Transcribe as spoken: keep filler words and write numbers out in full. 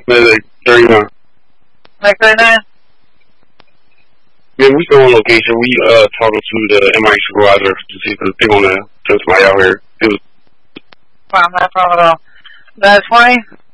Medic thirty-nine. Medic thirty-nine? Yeah, we still on location. We uh talking to the M I supervisor to see if they want to send somebody out here. It was Wow, not a problem at all. That's twenty?